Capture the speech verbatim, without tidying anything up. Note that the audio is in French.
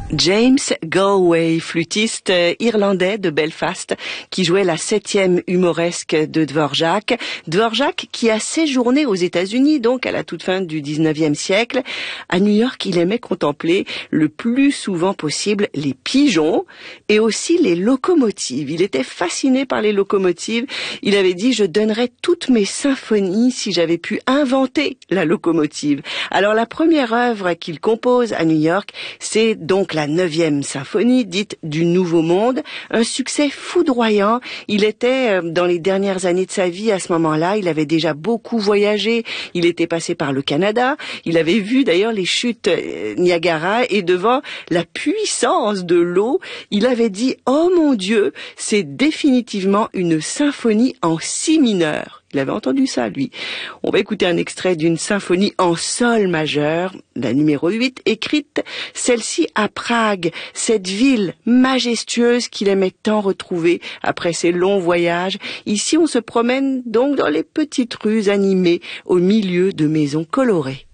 James Galway, flûtiste irlandais de Belfast, qui jouait la septième humoresque de Dvorak. Dvorak qui a séjourné aux États-Unis, donc à la toute fin du dix-neuvième siècle. À New York, il aimait contempler le plus souvent possible les pigeons et aussi les locomotives. Il était fasciné par les locomotives. Il avait dit « Je donnerais toutes mes symphonies si j'avais pu inventer la locomotive ». Alors la première œuvre qu'il compose à New York, c'est donc la neuvième symphonie, dite du Nouveau Monde, un succès foudroyant. Il était dans les dernières années de sa vie à ce moment-là, il avait déjà beaucoup voyagé, il était passé par le Canada, il avait vu d'ailleurs les chutes Niagara et devant la puissance de l'eau, il avait dit « Oh mon Dieu, c'est définitivement une symphonie en si mineur ». Il avait entendu ça, lui. On va écouter un extrait d'une symphonie en sol majeur, la numéro huit, écrite, celle-ci à Prague, cette ville majestueuse qu'il aimait tant retrouver après ses longs voyages. Ici, on se promène donc dans les petites rues animées au milieu de maisons colorées.